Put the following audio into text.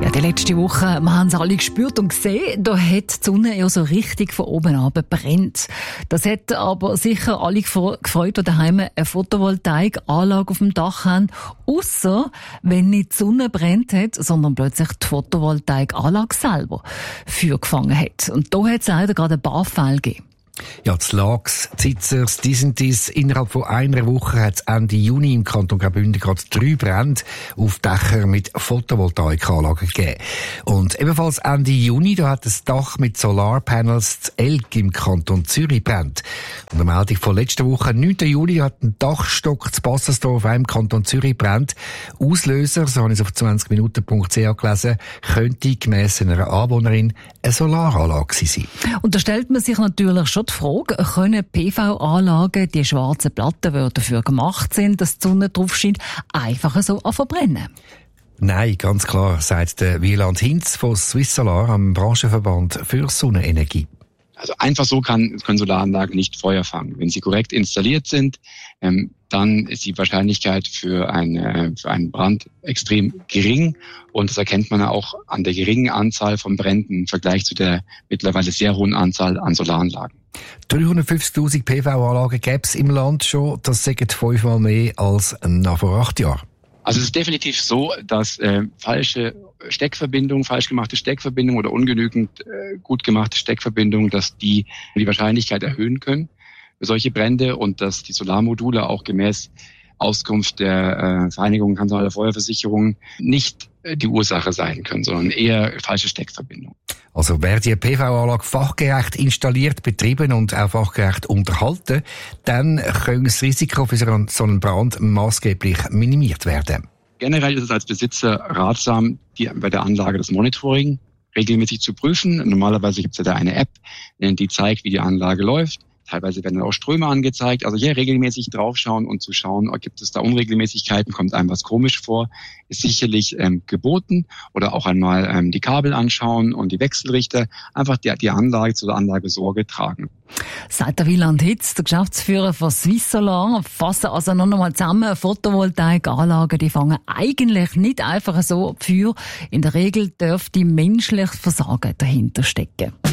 Ja, die letzte Woche, wir haben es alle gespürt und gesehen, da hat die Sonne ja so richtig von oben runter brennt. Das hat aber sicher alle gefreut, die daheim eine Photovoltaikanlage auf dem Dach haben. Ausser, wenn nicht die Sonne brennt hat, sondern plötzlich die Photovoltaikanlage selber Feuer gefangen hat. Und da hat es leider gerade ein paar Fälle gegeben. Ja, die Lags, Zitzers, dies. Innerhalb von einer Woche hat es Ende Juni im Kanton Graubünden gerade 3 Brände auf Dächern mit Photovoltaikanlagen gegeben. Und ebenfalls Ende Juni, da hat das Dach mit Solarpanels zu Elk im Kanton Zürich brennt. Und eine Meldung von letzter Woche, 9. Juli, hat ein Dachstock zu Bassersdorf im Kanton Zürich brennt. Auslöser, so habe ich es auf 20minuten.ch gelesen, könnte gemäss einer Anwohnerin eine Solaranlage sein. Und da stellt man sich natürlich schon die Frage, können PV-Anlagen, die schwarzen Platten, die dafür gemacht sind, dass die Sonne drauf scheint, einfach so verbrennen? Nein, ganz klar, sagt der Wieland Hinz von Swiss Solar am Branchenverband für Sonnenenergie. Also einfach so können Solaranlagen nicht Feuer fangen. Wenn sie korrekt installiert sind, dann ist die Wahrscheinlichkeit für einen Brand extrem gering. Und das erkennt man auch an der geringen Anzahl von Bränden im Vergleich zu der mittlerweile sehr hohen Anzahl an Solaranlagen. 350'000 PV-Anlagen gäbe es im Land schon. Das sind 5-mal mehr als nach vor 8 Jahren. Also es ist definitiv so, dass falsch gemachte Steckverbindungen oder ungenügend gut gemachte Steckverbindungen, dass die Wahrscheinlichkeit erhöhen können für solche Brände und dass die Solarmodule auch gemäß Auskunft der Vereinigung kantonaler Feuerversicherungen nicht die Ursache sein können, sondern eher falsche Steckverbindungen. Also wer die PV-Anlage fachgerecht installiert, betrieben und auch fachgerecht unterhalten, dann kann das Risiko für so einen Brand maßgeblich minimiert werden. Generell ist es als Besitzer ratsam, bei der Anlage das Monitoring regelmäßig zu prüfen. Normalerweise gibt es ja da eine App, die zeigt, wie die Anlage läuft. Teilweise werden dann auch Ströme angezeigt. Also hier regelmäßig draufschauen und zu schauen, gibt es da Unregelmäßigkeiten, kommt einem was komisch vor, ist sicherlich geboten. Oder auch einmal die Kabel anschauen und die Wechselrichter. Einfach die Anlage zur Anlage Sorge tragen. Sagt der Wieland Hinz, der Geschäftsführer von Swiss Solar. Fassen also noch einmal zusammen, Photovoltaikanlagen, die fangen eigentlich nicht einfach so Feuer. In der Regel dürfte menschliches Versagen dahinter stecken.